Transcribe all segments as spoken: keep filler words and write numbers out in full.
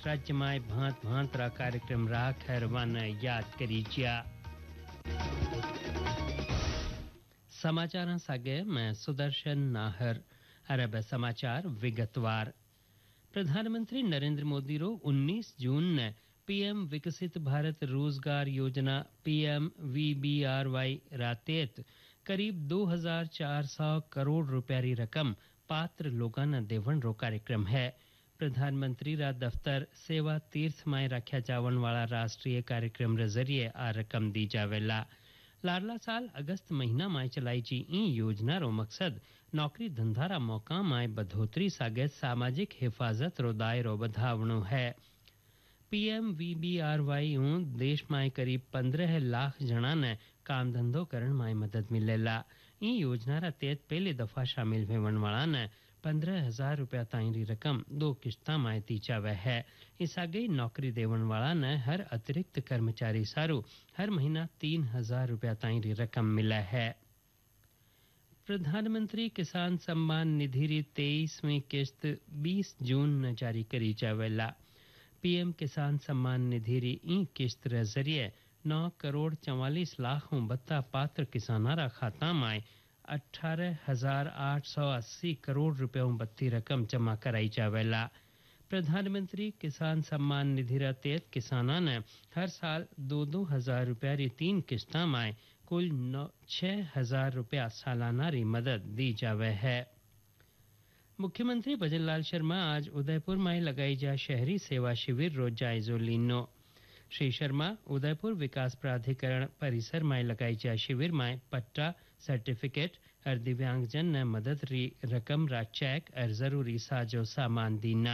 राज्य में भांत भांतरा कार्यक्रम राख हरवान याद करी जिया। समाचार सागे मैं सुदर्शन नाहर। अरब समाचार विगतवार। प्रधानमंत्री नरेंद्र मोदी रो उन्नीस जून ने पीएम विकसित भारत रोजगार योजना पीएम वीबीआरवाई रातेत करीब दो हज़ार चार सौ करोड़ रुपया री रकम पात्र लोगों ने देवन रो कार्यक्रम है। प्रधानमंत्री रा दफ्तर सेवा तीर्थ में रखा जावन वाला राष्ट्रीय कार्यक्रम रे जरिए आ रकम दी जावेला। लाडला साल अगस्त महीना में चलाई जी ई योजना रो मकसद नौकरी धंधारा मौका में बढ़ोतरी सागे सामाजिक हिफाजत रो दायरो बढ़ावणो है। पीएम वीबीआरवाई ऊ देश में करीब पंद्रह लाख जना ने काम धंधो करण में मदद मिलेला। ई योजना रा तहत पहली दफा शामिल होवन वाला ने पंद्रह हजार रुपया ताई री रकम दो किस्ता में दी जावे है। इस आगे नौकरी देवन वाला ने हर अतिरिक्त कर्मचारी सारू हर महीना तीन हजार रुपया ताई री रकम मिला है। प्रधानमंत्री किसान सम्मान निधि री तेईसवीं किस्त बीस जून न जारी करी जावेला। पीएम किसान सम्मान निधि री ई किस्त रे जरिए नौ करोड़ चौवालीस लाख बत्ता पात्र किसानारा खाता में अठारह हजार आठ सौ अस्सी करोड़ रुपयों बत्ती रकम जमा कराई जावेला। प्रधानमंत्री किसान सम्मान निधि रा तहत किसाना ने हर साल दो दो हजार रुपया री तीन किस्ता में कुल छह हजार रुपया सालाना री मदद दी जावे है। मुख्यमंत्री भजन लाल शर्मा आज उदयपुर में लगाई जा शहरी सेवा शिविर रो जायजो लीनो। श्री शर्मा उदयपुर विकास प्राधिकरण परिसर में लगाई जा शिविर में पट्टा सर्टिफिकेट और दिव्यांगजन ने मदद री रकम रा चेक और जरूरी साजो सामान दीना।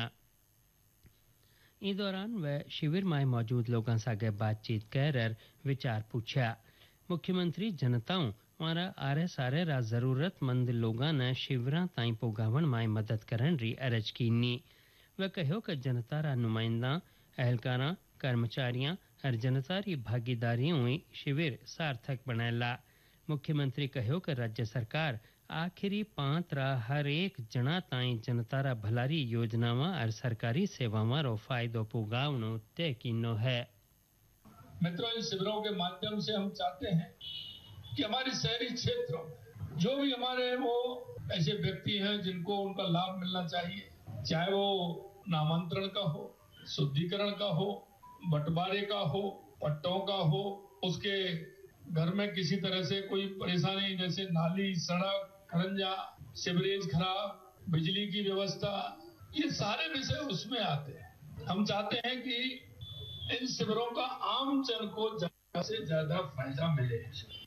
इस दौरान वह शिविर में मौजूद लोगों सागे बातचीत कर विचार पूछा। मुख्यमंत्री जनताओं मारा आरे सारे रा जरूरतमंद लोगों ने शिविरा ताई पोगावन में मदद करन री अरज कीनी। वह कहो कि जनता रा नुमाइंदा अहलकारा कर्मचारियां और जनता री भागीदारी हुई शिविर सार्थक बनेला। मुख्यमंत्री कहो कि राज्य सरकार आखिरी पांच रा हर एक जना ताई जनता रा भलारी योजनावां और सरकारी सेवावां रो फायदो पुगावनो तय कीनो है। मित्रों, इन शिविरों के माध्यम से हम चाहते हैं कि हमारे शहरी क्षेत्रों में जो भी हमारे वो ऐसे व्यक्ति हैं जिनको उनका लाभ मिलना चाहिए, चाहे वो नामांतरण का हो, शुद्धिकरण का हो, बंटवारे का हो, पट्टों का हो, उसके घर में किसी तरह से कोई परेशानी जैसे नाली, सड़क, खरंजा, सीवरेज खराब, बिजली की व्यवस्था, ये सारे विषय उसमें आते हैं। हम चाहते हैं कि इन शिविरों का आम जन को ज्यादा से ज्यादा फायदा मिले।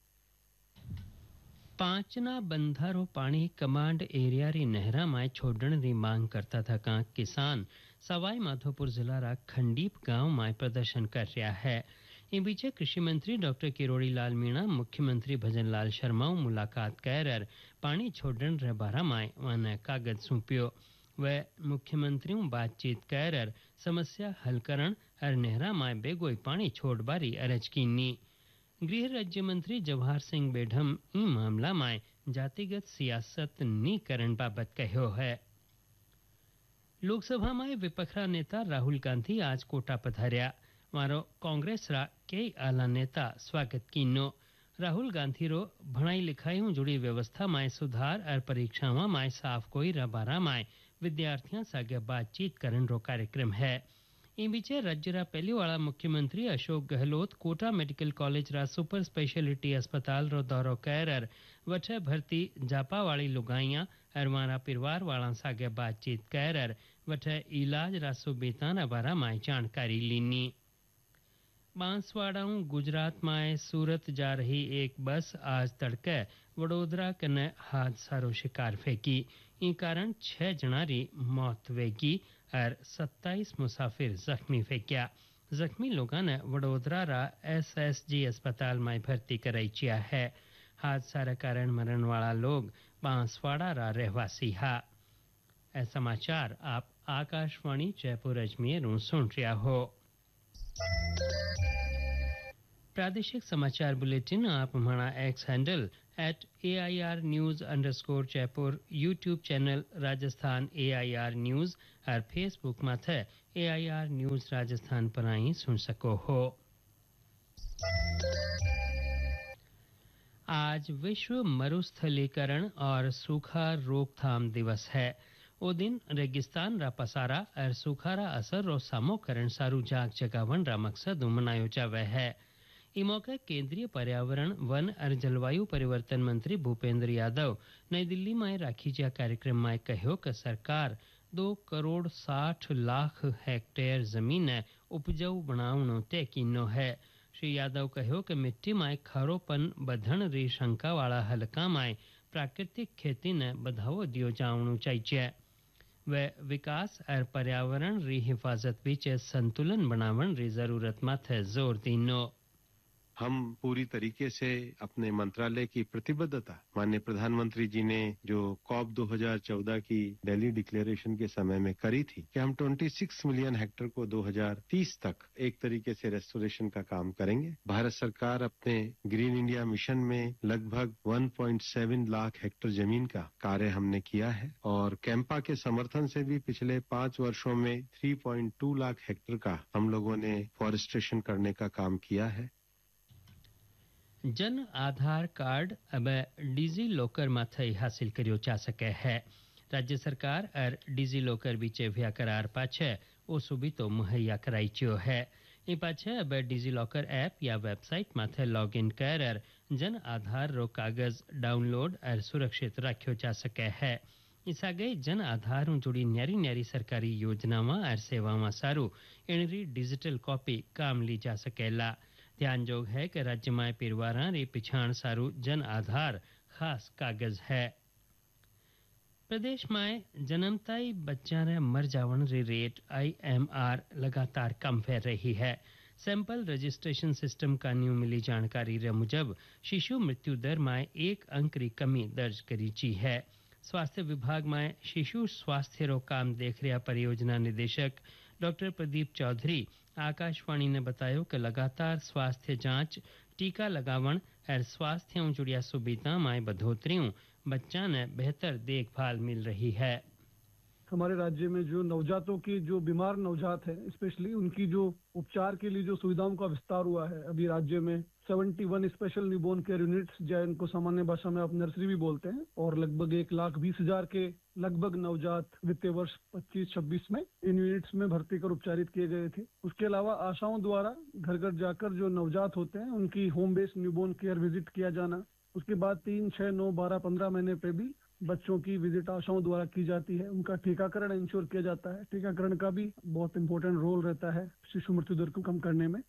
पांचना बंधारो पानी कमांड एरिया री नहरा में छोड़ने की मांग करता था का किसान सवाई माधोपुर जिला रा खंडीप गांव में प्रदर्शन कर रहा है। इन बीचे कृषि मंत्री डॉक्टर किरोड़ी लाल मीणा मुख्यमंत्री भजन लाल शर्मा मुलाकात कर पानी छोड़ने रे बारा में वन कागज सौंप्यो। वह मुख्यमंत्री बातचीत कर समस्या हल करण और नहरा में बेगोई पानी छोड़ बारी अरज कीनी। गृह राज्य मंत्री जवाहर सिंह बेढम ई मामला में जातिगत सियासत नी करण बाबत कहो है। लोकसभा में विपक्षा नेता राहुल गांधी आज कोटा पधार्या। मारो कांग्रेस रा कई आला नेता स्वागत कीनो। राहुल गांधी रो भणाई लिखाई जुड़ी व्यवस्था में सुधार और परीक्षाओं में साफ कोई रबारा में विद्यार्थियों सागे बातचीत करन रो कार्यक्रम है। इन बीचे राज्य रा पहली वाला मुख्यमंत्री अशोक गहलोत कोटा मेडिकल कॉलेज रा सुपर स्पेशलिटी अस्पताल रो दौरो कर वठे भर्ती जापा वाली लुगाइयां और वारा परिवार वाला सागे बातचीत कर वठे इलाज रा सुविधा ना बारा में जानकारी लीनी। बांसवाड़ा गुजरात में सूरत जा रही एक बस आज तड़के वडोदरा कने हादसा रो शिकार फेंकी। इन कारण छह जना री मौत वेगी और सत्ताईस मुसाफिर जख्मी फेंक्या। जख्मी लोगों ने वडोदरा रा एसएसजी अस्पताल में भर्ती कराई चिया है। हादसा रे कारण मरण वाला लोग बांसवाड़ा रा रहवासी हा। ए समाचार आप आकाशवाणी जयपुर अजमेर सुन रहा हो। प्रादेशिक समाचार बुलेटिन आप हमारा x handle at A I R news underscore Jaipur, YouTube channel Rajasthan A I R news और फेसबुक माथे ए आई आर न्यूज राजस्थान पर आई सुन सको हो। आज विश्व मरुस्थलीकरण और सूखा रोकथाम दिवस है। ओ दिन रेगिस्तान रा पसारा और सूखा रा असर रो सामोकरण सारू जाग जगावन रा मकसद मनायो जावे है। ई मौके केंद्रीय पर्यावरण वन और जलवायु परिवर्तन मंत्री भूपेंद्र यादव नई दिल्ली में राखी जा कार्यक्रम में कहो कि सरकार दो करोड़ साठ लाख हेक्टेयर जमीन ने उपजाऊ बनावनो तय कीनो है। श्री यादव कहो कि मिट्टी में खारोपन बधण री शंका वाला हलका में प्राकृतिक खेती ने बढ़ावो दियो जावनो चाहिए। वे विकास और पर्यावरण री हिफाजत बीच संतुलन बनावन री जरूरत माथे जोर दीनो। हम पूरी तरीके से अपने मंत्रालय की प्रतिबद्धता माननीय प्रधानमंत्री जी ने जो कॉप दो हज़ार चौदह की दिल्ली डिक्लेरेशन के समय में करी थी कि हम छब्बीस मिलियन हेक्टेयर को दो हज़ार तीस तक एक तरीके से रेस्टोरेशन का काम करेंगे। भारत सरकार अपने ग्रीन इंडिया मिशन में लगभग एक पॉइंट सात लाख हेक्टेयर जमीन का कार्य हमने किया है और कैंपा के समर्थन से भी पिछले पांच वर्षों में तीन पॉइंट दो लाख हेक्टेयर का हम लोगों ने फॉरेस्टेशन करने का काम किया है। जन आधार कार्ड अब डिजी लॉकर माथे हासिल करियो जा सके है। राज्य सरकार और डिजी लॉकर बीच व्या करार पाछे ओ सुविधो मुहैया कराईच्यो है। ई पाछे अब डिजी लॉकर ऐप या वेबसाइट माथे लॉग इन कर जन आधार रो कागज डाउनलोड और सुरक्षित राख्यो जा सके है। इस आगे जन आधार नु जुड़ी न्यारी न्यारी सरकारी योजनावां और सेवावां सारू एनरी डिजिटल कॉपी काम ली जा सकेला। ध्यान जोग है कि राज्य में पिरवारा री पिछाण सारू जन आधार खास कागज है। प्रदेश में जन्मताई बच्चा ने मर जावन री रेट आई एम आर लगातार कम फैल रही है। सैंपल रजिस्ट्रेशन सिस्टम का न्यू मिली जानकारी रे मुजब शिशु मृत्यु दर में एक अंक री कमी दर्ज करी ची है। स्वास्थ्य विभाग में शिशु स्वास्थ्य रो काम देख रहा परियोजना निदेशक डॉक्टर प्रदीप चौधरी आकाशवाणी ने बताया कि लगातार स्वास्थ्य जांच, टीका लगावन और स्वास्थ्य जुड़िया सुविधा में बढ़ोतरी बच्चा ने बेहतर देखभाल मिल रही है। हमारे राज्य में जो नवजातों की जो बीमार नवजात है स्पेशली उनकी जो उपचार के लिए जो सुविधाओं का विस्तार हुआ है। अभी राज्य में इकहत्तर स्पेशल न्यूबॉर्न केयर यूनिट्स जिनको सामान्य भाषा में आप नर्सरी भी बोलते हैं और लगभग एक लाख बीस हजार के लगभग नवजात वित्तीय वर्ष पच्चीस छब्बीस में इन यूनिट्स में भर्ती कर उपचारित किए गए थे। उसके अलावा आशाओं द्वारा घर घर जाकर जो नवजात होते हैं उनकी home based newborn care visit किया जाना। उसके बाद तीन छह नौ बारह पंद्रह महीने पे भी बच्चों की विजिट आशाओं द्वारा की जाती है। उनका टीकाकरण इंश्योर किया जाता है। टीकाकरण का भी बहुत इंपॉर्टेंट रोल रहता है शिशु मृत्यु दर को कम करने में।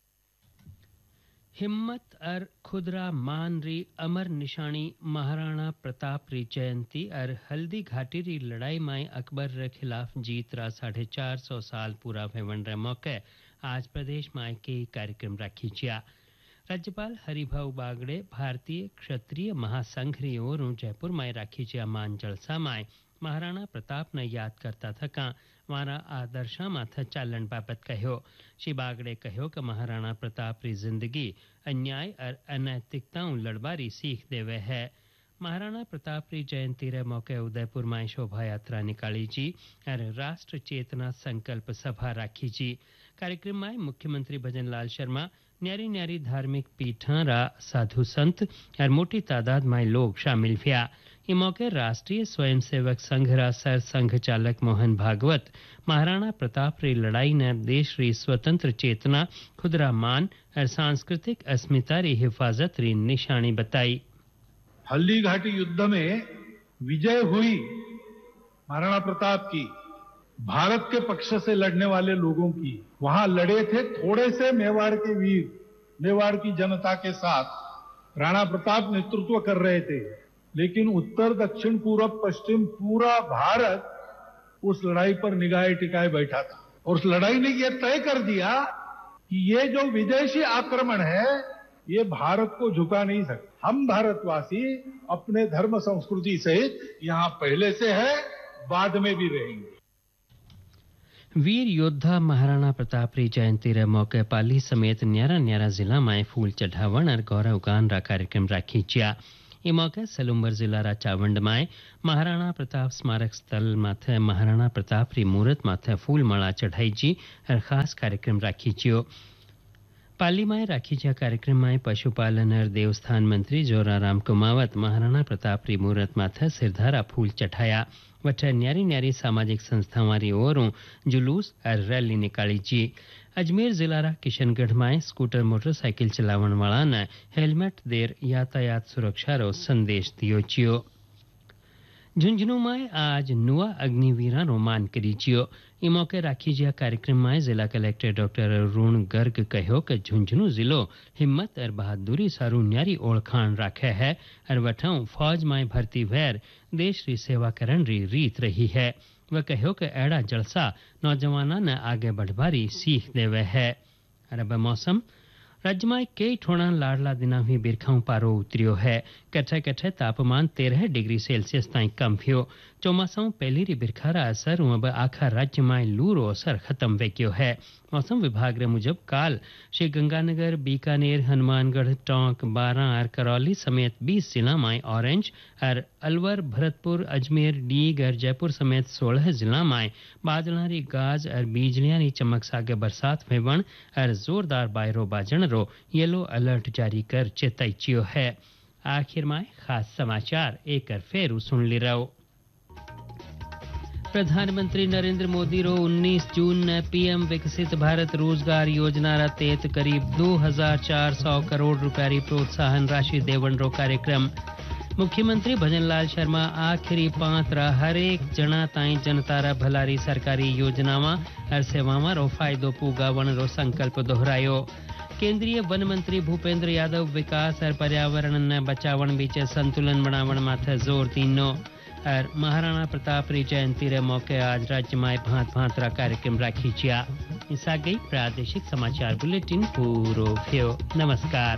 हिम्मत और खुदरा मान री अमर निशानी महाराणा प्रताप री जयंती और हल्दी घाटी री लड़ाई में अकबर रे खिलाफ जीत रा साढ़े चार सौ साल पूरा भेवन रे मौके आज प्रदेश में के कार्यक्रम राखी छिया। राज्यपाल हरिभाऊ बागड़े भारतीय क्षत्रिय महासंघ री ओर जयपुर में राखी छिया मान जलसा में महाराणा प्रताप ने याद करता थका मारा आदर्शा माथा चालन बाबत कहो। श्री बागड़े कहो कि महाराणा प्रताप री जिंदगी अन्याय और अनैतिकताओं लड़बारी सीख देवे है। महाराणा प्रताप री जयंती रे मौके उदयपुर में शोभा यात्रा निकाली जी और राष्ट्र चेतना संकल्प सभा राखी जी। कार्यक्रम में मुख्यमंत्री भजन लाल शर्मा, न्यारी न्यारी धार्मिक पीठा रा साधु संत और मोटी तादाद में लोग शामिल हुआ। इस मौके राष्ट्रीय स्वयंसेवक संघ रा सर संघ चालक मोहन भागवत महाराणा प्रताप री लड़ाई ने देश री स्वतंत्र चेतना, खुदरा मान और सांस्कृतिक अस्मिता री हिफाजत री निशानी बताई। हल्दी घाटी युद्ध में विजय हुई महाराणा प्रताप की, भारत के पक्ष से लड़ने वाले लोगों की। वहां लड़े थे थोड़े से मेवाड़ के वीर, मेवाड़ की जनता के साथ राणा प्रताप नेतृत्व कर रहे थे, लेकिन उत्तर दक्षिण पूर्व पश्चिम पूरा भारत उस लड़ाई पर निगाहें टिकाए बैठा था। और उस लड़ाई ने यह तय कर दिया कि ये जो विदेशी आक्रमण है ये भारत को झुका नहीं सकता। हम भारतवासी अपने धर्म संस्कृति सहित यहाँ पहले से है, बाद में भी रहेंगे। वीर योद्धा महाराणा प्रताप री जयंती रे मौके पाली समेत न्यारा न्यारा जिला में फूल चढ़ावण और गौरव गान रा कार्यक्रम राखी जिया। ई मौके सलूम्बर जिला रा चावंड में महाराणा प्रताप स्मारक स्थल माथे महाराणा प्रताप री मूर्त माथे फूल माला चढ़ाई जी और खास कार्यक्रम राखी जियो। पाली में राखी जा कार्यक्रम में पशुपालन और देवस्थान मंत्री जोराराम कुमावत महाराणा प्रताप री मूर्त माथे सिरधारा फूल चढ़ाया। वठ न्यारी न्यारी सामाजिक संस्थावां ओरों जुलूस और रैली निकाली जी। अजमेर जिला रा किशनगढ़ में स्कूटर मोटरसाइकिल चलावण वाला ने हेलमेट देर यातायात सुरक्षा रो संदेश दियो जियो। झुंझुनू में आज नुआ अग्निवीरा रो मान करी जियो। ई मौके राखी जिया कार्यक्रम में जिला कलेक्टर डॉक्टर अरुण गर्ग कहो कि झुंझुनू जिलो हिम्मत और बहादुरी सारू न्यारी ओळखाण राखे है और वठाऊ फौज में भर्ती भैर देश री सेवा करन री रीत रही है। वह कहो कि एड़ा जलसा नौजवाना ने आगे बढ़वारी सीख देवे है। और अब मौसम राज्य में कई ठोड़ा लाडला दिना भी बिरखाऊ पारो उतरियो है। कठे कठे तापमान तेरह डिग्री सेल्सियस ताई कम थियो। चौमासाऊ पहली री बिरखारा असर अब आखा राज्य में लू रो असर खत्म वेक्यो है। मौसम विभाग रे मुजब काल श्री गंगानगर बीकानेर हनुमानगढ़ टोंक बारां और करौली समेत बीस जिला में ऑरेंज और अलवर भरतपुर अजमेर डीग और जयपुर समेत सोलह जिला में बादलारी गाज और बिजलियां चमक सागे बरसात भेवण और जोरदार बायरो बाजण रो येलो अलर्ट जारी कर चेताइचियो है। आखिर में खास समाचार एक फेर सुन ली रहो। प्रधानमंत्री नरेंद्र मोदी रो उन्नीस जून ने पीएम विकसित भारत रोजगार योजना रा तहत करीब दो हजार चार सौ करोड़ रुपया री प्रोत्साहन राशि देवण रो कार्यक्रम। मुख्यमंत्री भजनलाल शर्मा आखिरी पांच रा हरेक जना ताई जनता रा भलारी सरकारी योजनावां और सेवावां रो फायदो पुगावण रो संकल्प दोहरायो। केंद्रीय वन मंत्री भूपेंद्र यादव विकास और पर्यावरण ने बचावण बीच संतुलन बनावण माथे जोर दीनो। और महाराणा प्रताप री जयंती रे मौके आज राज्य में भांत भांत रा कार्यक्रम राखी जिया। इसा गई प्रादेशिक समाचार बुलेटिन पूरो थियो। नमस्कार।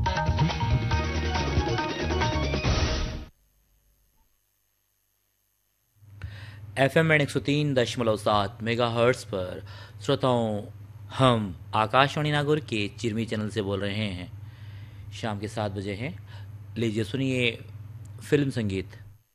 एफएम एक सौ तीन दशमलव सात मेगा हर्ट्स पर श्रोताओं हम आकाशवाणी नागौर के चिरमी चैनल से बोल रहे हैं। शाम के सात बजे हैं। लीजिए सुनिए फिल्म संगीत।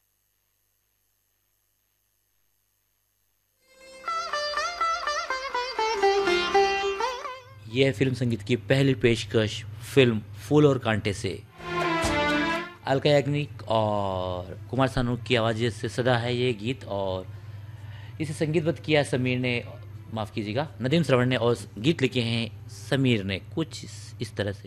यह फिल्म संगीत की पहली पेशकश फिल्म फूल और कांटे से अलका याग्निक और कुमार सानू की आवाज़ से सदा है ये गीत और इसे संगीतबद्ध किया समीर ने, माफ़ कीजिएगा नदीम श्रवण ने, और गीत लिखे हैं समीर ने कुछ इस तरह से।